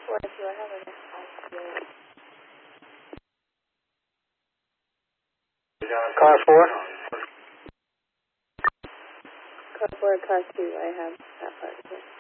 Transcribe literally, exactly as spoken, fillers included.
four, do I have an Car four? car four, car two, I have that part of it.